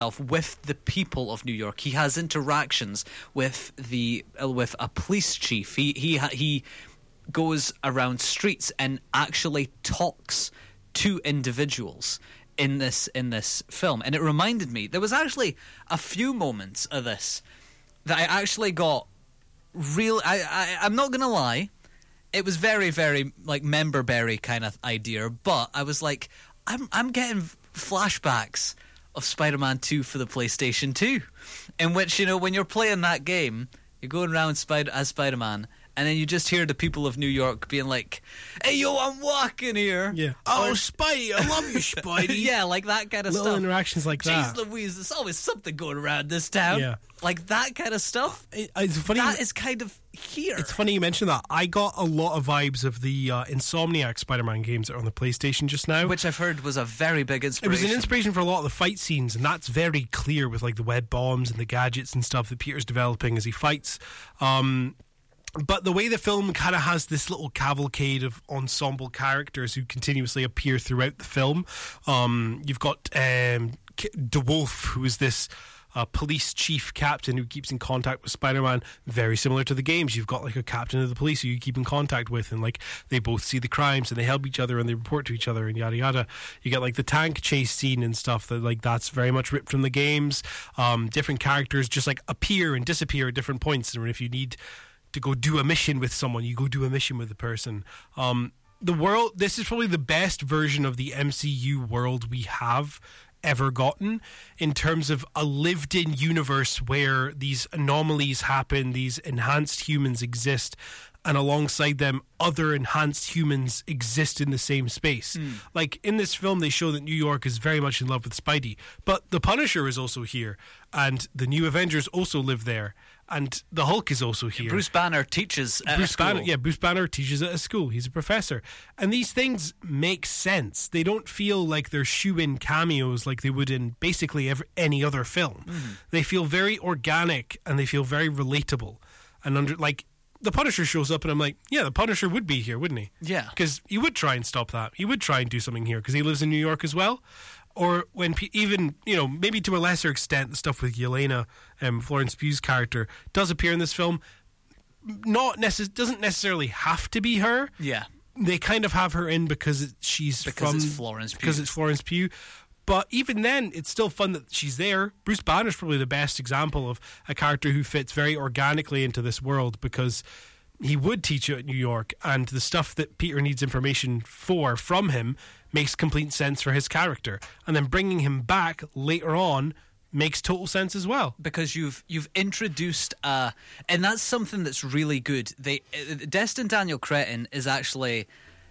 with the people of New York. He has interactions with a police chief. He goes around streets and actually talks to individuals in this film. And it reminded me, there was actually a few moments of this that I actually got real. I'm not gonna lie, it was very, very like member berry kind of idea, but I was like, I'm getting flashbacks of Spider-Man 2 for the PlayStation 2, in which, you know, when you're playing that game, you're going around as Spider-Man, and then you just hear the people of New York being like, "Hey, yo, I'm walking here." Yeah. Oh, Spidey, I love you, Spidey. Yeah, like that kind of Little stuff. interactions like that. Jeez Louise, there's always something going around this town. Yeah. Like that kind of stuff. It's funny. That is kind of here. It's funny you mentioned that. I got a lot of vibes of the Insomniac Spider-Man games that are on the PlayStation just now. Which I've heard was a very big inspiration. It was an inspiration for a lot of the fight scenes, and that's very clear with like the web bombs and the gadgets and stuff that Peter's developing as he fights. But the way the film kind of has this little cavalcade of ensemble characters who continuously appear throughout the film. You've got DeWolf, who is this police chief captain who keeps in contact with Spider-Man, very similar to the games. You've got like a captain of the police who you keep in contact with, and like they both see the crimes and they help each other and they report to each other and yada yada. You get like the tank chase scene and stuff that like that's very much ripped from the games. Different characters just like appear and disappear at different points, and if you need to go do a mission with someone, you go do a mission with the person. The world, this is probably the best version of the MCU world we have ever gotten, in terms of a lived-in universe where these anomalies happen, these enhanced humans exist, and alongside them, other enhanced humans exist in the same space. Like, in this film, they show that New York is very much in love with Spidey, but the Punisher is also here, and the New Avengers also live there, and the Hulk is also here. Bruce Banner teaches at a school. Bruce Banner teaches at a school. He's a professor. And these things make sense. They don't feel like they're shoe-in cameos like they would in basically any other film. They feel very organic, and they feel very relatable. And the Punisher shows up, and I'm like, yeah, the Punisher would be here, wouldn't he? Yeah. Because he would try and stop that. He would try and do something here, because he lives in New York as well. Or when even, you know, maybe to a lesser extent, the stuff with Yelena, Florence Pugh's character, does appear in this film. Doesn't necessarily have to be her. Yeah. They kind of have her in because it's Florence Pugh. Because it's Florence Pugh. But even then, it's still fun that she's there. Bruce Banner's probably the best example of a character who fits very organically into this world, because he would teach you at New York, and the stuff that Peter needs information from him makes complete sense for his character. And then bringing him back later on makes total sense as well. Because you've introduced and that's something that's really good. Destin Daniel Cretton is actually...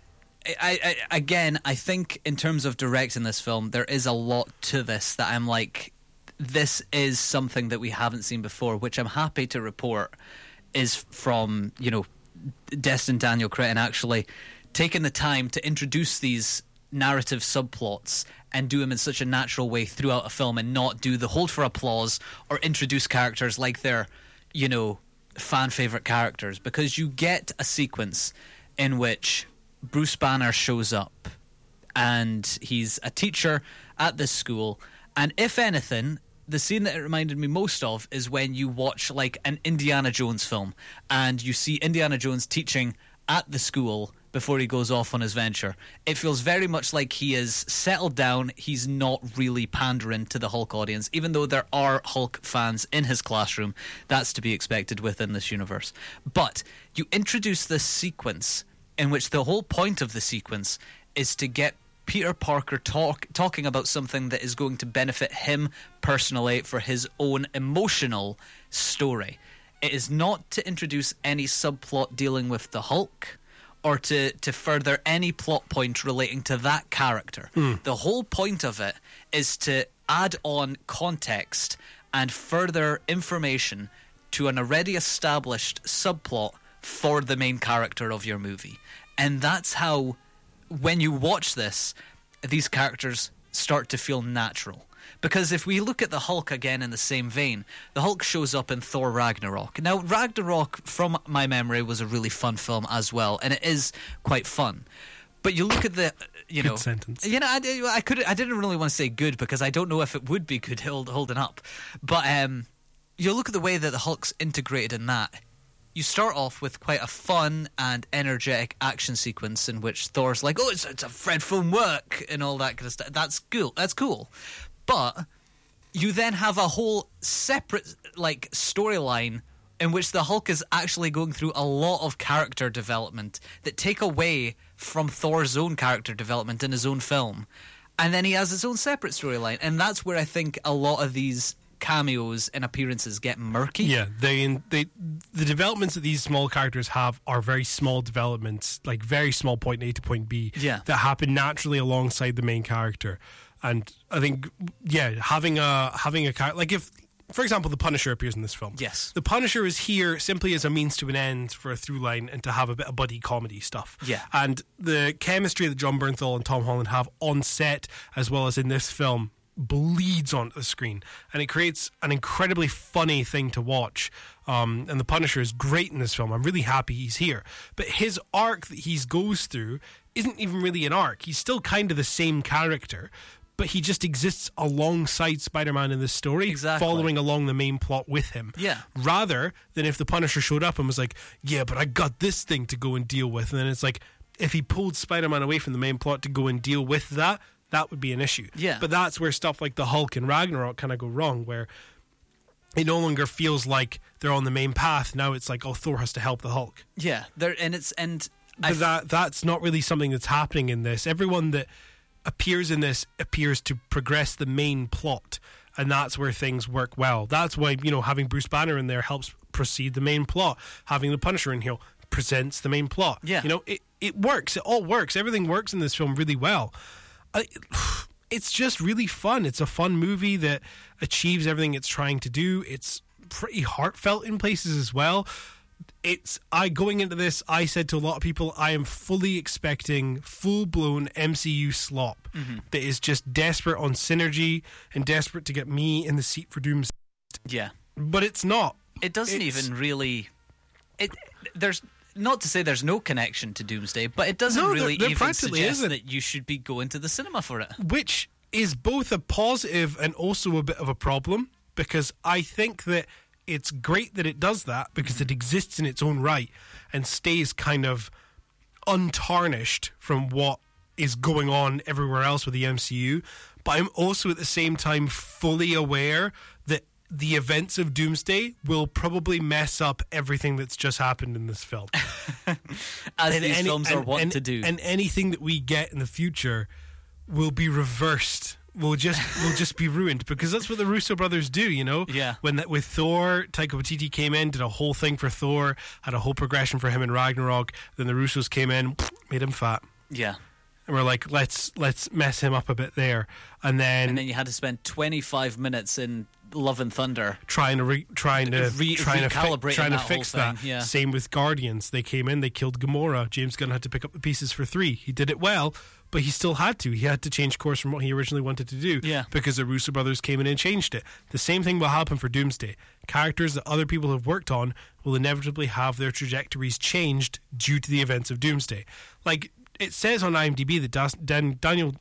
I think in terms of directing this film, there is a lot to this that I'm like, this is something that we haven't seen before, which I'm happy to report is from, you know, Destin Daniel Cretton actually taking the time to introduce these narrative subplots and do them in such a natural way throughout a film, and not do the hold for applause or introduce characters like they're, you know, fan favorite characters. Because you get a sequence in which Bruce Banner shows up and he's a teacher at this school, and if anything, the scene that it reminded me most of is when you watch like an Indiana Jones film and you see Indiana Jones teaching at the school before he goes off on his venture. It feels very much like he is settled down. He's not really pandering to the Hulk audience, even though there are Hulk fans in his classroom. That's to be expected within this universe. But you introduce this sequence in which the whole point of the sequence is to get Peter Parker talking about something that is going to benefit him personally for his own emotional story. It is not to introduce any subplot dealing with the Hulk or to further any plot point relating to that character. The whole point of it is to add on context and further information to an already established subplot for the main character of your movie. And that's how, when you watch this, these characters start to feel natural. Because if we look at the Hulk again in the same vein, the Hulk shows up in Thor Ragnarok. Now, Ragnarok, from my memory, was a really fun film as well, and it is quite fun. But you look at the, you know, Good sentence. You know, I didn't really want to say good because I don't know if it would be good holding up. But you look at the way that the Hulk's integrated in that. You start off with quite a fun and energetic action sequence in which Thor's like, "Oh, it's a Fred film work," and all that kind of stuff. That's cool. That's cool. But you then have a whole separate like storyline in which the Hulk is actually going through a lot of character development that take away from Thor's own character development in his own film. And then he has his own separate storyline. And that's where I think a lot of these cameos and appearances get murky. Yeah, the developments that these small characters have are very small developments, like very small point A to point B, Yeah. that happen naturally alongside the main character. And I think, yeah, having a character, like if, for example, the Punisher appears in this film. Yes. The Punisher is here simply as a means to an end for a through line and to have a bit of buddy comedy stuff. Yeah. And the chemistry that John Bernthal and Tom Holland have on set, as well as in this film, bleeds onto the screen, and it creates an incredibly funny thing to watch. And the Punisher is great in this film. I'm really happy he's here. But his arc that he goes through isn't even really an arc. He's still kind of the same character, but he just exists alongside Spider-Man in this story, Exactly. following along the main plot with him. Yeah. Rather than if the Punisher showed up and was like, yeah, but I got this thing to go and deal with. And then it's like, if he pulled Spider-Man away from the main plot to go and deal with that, that would be an issue. Yeah. But that's where stuff like the Hulk and Ragnarok kind of go wrong, where it no longer feels like they're on the main path. Now it's like, oh, Thor has to help the Hulk. Yeah. But that's not really something that's happening in this. Everyone that appears in this appears to progress the main plot, and that's where things work well. That's why, you know, having Bruce Banner in there helps proceed the main plot. Having the Punisher in here presents the main plot. Yeah. You know, it works. It all works. Everything works in this film really well. It's just really fun. It's a fun movie that achieves everything it's trying to do. It's pretty heartfelt in places as well. Going into this, I said to a lot of people, I am fully expecting full-blown MCU slop that is just desperate on synergy and desperate to get me in the seat for Doomsday. Yeah. But it's not. It doesn't even really. There's not to say there's no connection to Doomsday, but it doesn't really there even practically suggest isn't. that you should be going to the cinema for it. Which is both a positive and also a bit of a problem, because I think that it's great that it does that because it exists in its own right and stays kind of untarnished from what is going on everywhere else with the MCU. But I'm also at the same time fully aware that the events of Doomsday will probably mess up everything that's just happened in this film. As these films are wont to do. And anything that we get in the future will be reversed. Will just be ruined, because that's what the Russo brothers do, you know? Yeah. With Thor, Taika Waititi came in, did a whole thing for Thor, had a whole progression for him in Ragnarok. Then the Russos came in, made him fat. Yeah. And we're like, let's mess him up a bit there. And then you had to spend 25 minutes in Love and Thunder trying to recalibrate fix that. Yeah. Same with Guardians. They came in, they killed Gamora. James Gunn had to pick up the pieces for 3. He did it well, but he still had to. He had to change course from what he originally wanted to do. Yeah. Because the Russo brothers came in and changed it. The same thing will happen for Doomsday. Characters that other people have worked on will inevitably have their trajectories changed due to the events of Doomsday. Like, it says on IMDb that Destin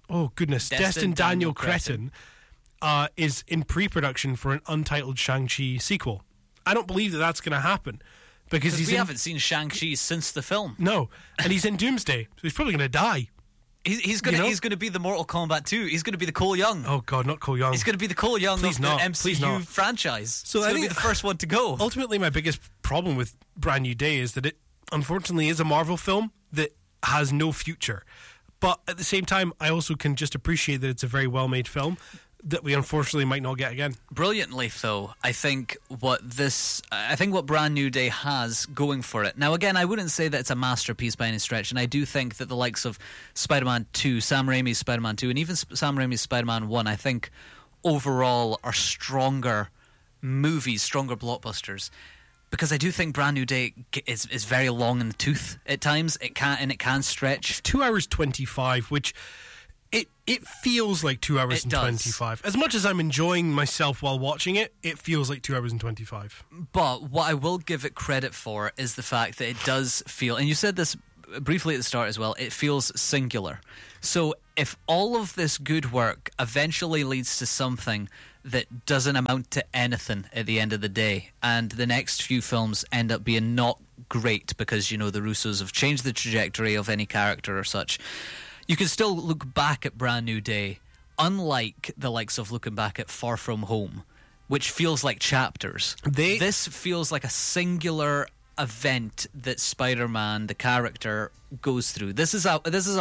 Daniel Cretton is in pre-production for an untitled Shang-Chi sequel. I don't believe that that's going to happen, because we haven't seen Shang-Chi since the film. No, and he's in Doomsday, so he's probably going to die. He's going to be the Mortal Kombat 2. He's going to be the Cole Young. Oh God, not Cole Young. He's going to be the Cole Young Please of not. the Please not. MCU franchise. So He's I going to be think the first one to go. Ultimately, my biggest problem with Brand New Day is that it unfortunately is a Marvel film that has no future. But at the same time, I also can just appreciate that it's a very well-made film that we unfortunately might not get again. Brilliantly, though, I think what Brand New Day has going for it. Now, again, I wouldn't say that it's a masterpiece by any stretch, and I do think that the likes of Spider-Man 2, Sam Raimi's Spider-Man 2, and even Sam Raimi's Spider-Man 1, I think overall are stronger movies, stronger blockbusters. Because I do think Brand New Day is very long in the tooth at times. It can stretch. 2 hours 25, which it feels like 2 hours and 25. As much as I'm enjoying myself while watching it, it feels like 2 hours and 25. But what I will give it credit for is the fact that it does feel, and you said this briefly at the start as well, it feels singular. So if all of this good work eventually leads to something that doesn't amount to anything at the end of the day, and the next few films end up being not great because, you know, the Russos have changed the trajectory of any character or such, you can still look back at Brand New Day, unlike the likes of looking back at Far From Home, which feels like chapters. This feels like a singular event that Spider-Man, the character, goes through. This is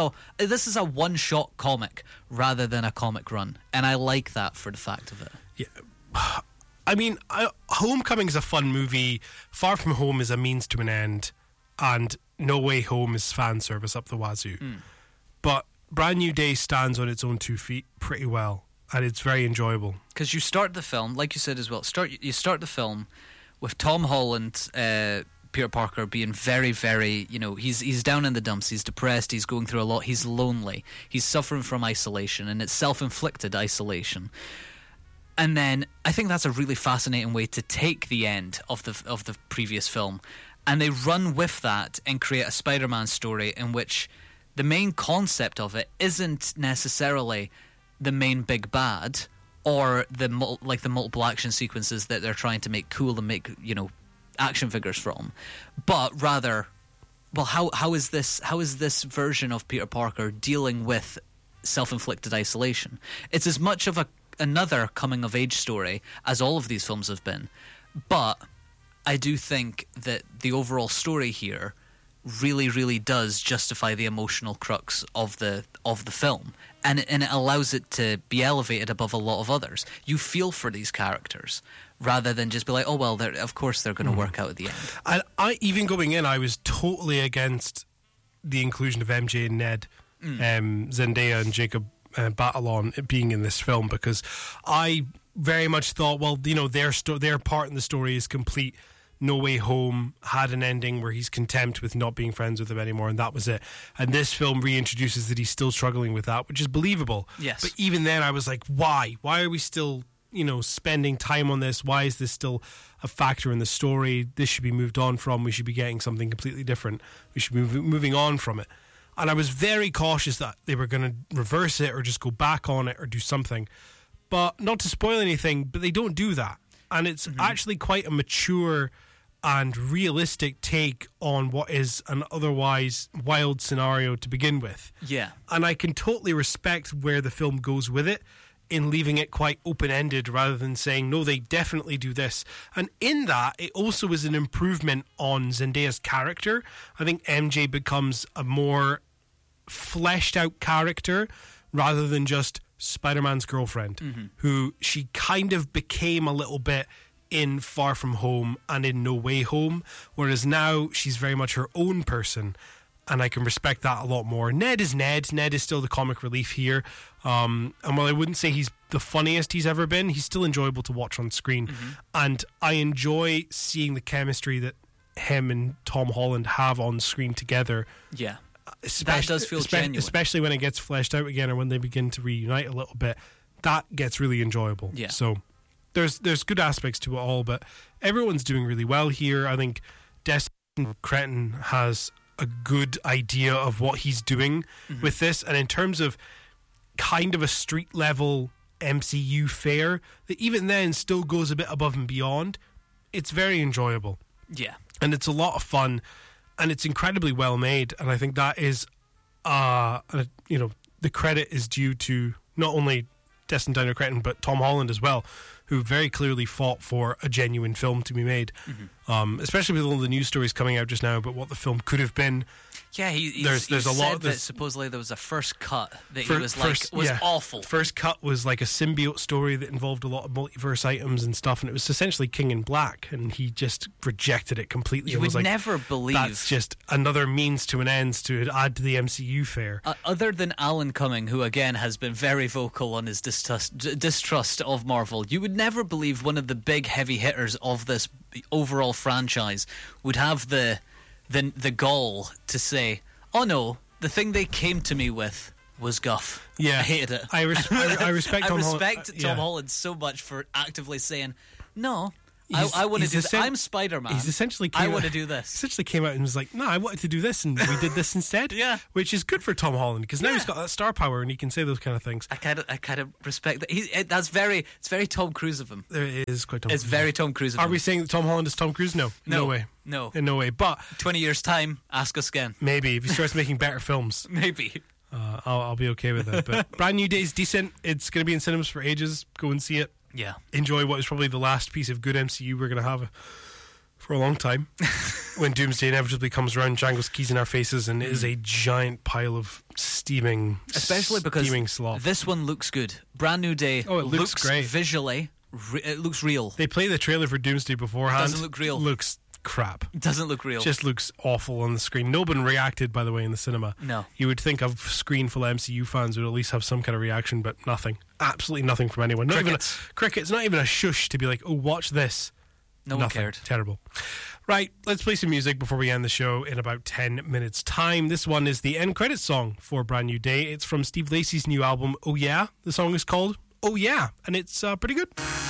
a one-shot comic rather than a comic run, and I like that for the fact of it. Yeah, I mean, Homecoming is a fun movie. Far From Home is a means to an end, and No Way Home is fan service up the wazoo. But Brand New Day stands on its own 2 feet pretty well, and it's very enjoyable. Because you start the film, like you said as well, you start the film with Tom Holland, Peter Parker, being very, very, you know, he's down in the dumps, he's depressed, he's going through a lot, he's lonely, he's suffering from isolation, and it's self-inflicted isolation. And then I think that's a really fascinating way to take the end of the previous film, and they run with that and create a Spider-Man story in which the main concept of it isn't necessarily the main big bad or the multiple action sequences that they're trying to make cool and make, you know, action figures from, but rather, well, how is this version of Peter Parker dealing with self-inflicted isolation? It's as much of another coming of age story as all of these films have been, but I do think that the overall story here really, really does justify the emotional crux of the film, and it allows it to be elevated above a lot of others. You feel for these characters rather than just be like, oh well, of course they're going to work out at the end. I even going in, I was totally against the inclusion of MJ and Ned, Zendaya and Jacob Batalon being in this film, because I very much thought, well, you know, their part in the story is complete. No Way Home had an ending where he's content with not being friends with him anymore, and that was it. And this film reintroduces that he's still struggling with that, which is believable. Yes. But even then, I was like, why? Why are we still, you know, spending time on this? Why is this still a factor in the story? This should be moved on from. We should be getting something completely different. We should be moving on from it. And I was very cautious that they were going to reverse it or just go back on it or do something. But not to spoil anything, but they don't do that. And it's actually quite a mature and realistic take on what is an otherwise wild scenario to begin with. Yeah. And I can totally respect where the film goes with it in leaving it quite open-ended rather than saying, no, they definitely do this. And in that, it also is an improvement on Zendaya's character. I think MJ becomes a more fleshed-out character rather than just Spider-Man's girlfriend, who she kind of became a little bit in Far From Home and in No Way Home, whereas now she's very much her own person, and I can respect that a lot more. Ned is Ned. Ned is still the comic relief here, and while I wouldn't say he's the funniest he's ever been, he's still enjoyable to watch on screen, and I enjoy seeing the chemistry that him and Tom Holland have on screen together. Yeah, that does feel genuine. Especially when it gets fleshed out again or when they begin to reunite a little bit. That gets really enjoyable. Yeah. So there's good aspects to it all, but everyone's doing really well here. I think Destin Cretton has a good idea of what he's doing with this, and in terms of kind of a street level MCU fare that even then still goes a bit above and beyond, it's very enjoyable. Yeah. And it's a lot of fun, and it's incredibly well made, and I think that is you know, the credit is due to not only Destin Daniel Cretton but Tom Holland as well, who very clearly fought for a genuine film to be made, especially with all the news stories coming out just now about what the film could have been. Yeah, there's a lot that supposedly there was a first cut that he was awful. First cut was like a symbiote story that involved a lot of multiverse items and stuff, and it was essentially King in Black, and he just rejected it completely. You would like, never believe that's just another means to an end to add to the MCU fare. Other than Alan Cumming, who again has been very vocal on his distrust of Marvel, you would never believe one of the big heavy hitters of this overall franchise would have the gall to say, oh no, the thing they came to me with was guff. Yeah. I hated it. I respect Tom Holland. Tom Holland so much for actively saying, no, I want to do that. I'm Spider-Man. He's essentially I want to do this. Essentially came out and was like, no, I wanted to do this, and we did this instead. Yeah. Which is good for Tom Holland, because now he's got that star power and he can say those kind of things. I kind of respect that. It's very Tom Cruise of him. It is quite Tom It's Cruise. very Tom Cruise of him. Are we saying that Tom Holland is Tom Cruise? No. No way. No. In no way. But 20 years' time, ask us again. maybe, if he starts making better films, Maybe. I'll be okay with that. But Brand New Day is decent. It's going to be in cinemas for ages. Go and see it. Yeah. Enjoy what is probably the last piece of good MCU we're going to have for a long time. When Doomsday inevitably comes around, jangles keys in our faces, and it is a giant pile of steaming, especially because steaming slop. This one looks good. Brand New Day. Oh, it looks great visually. It looks real. They play the trailer for Doomsday beforehand. It doesn't look real. Looks crap. It doesn't look real. Just looks awful on the screen. No one reacted, by the way, in the cinema. No. You would think a screen full of MCU fans would at least have some kind of reaction, but nothing. Absolutely nothing from anyone. Crickets. Not even a shush to be like, oh, watch this. No one cared. Terrible. Right, let's play some music before we end the show in about 10 minutes' time. This one is the end credits song for Brand New Day. It's from Steve Lacy's new album, Oh Yeah. The song is called Oh Yeah, and it's pretty good.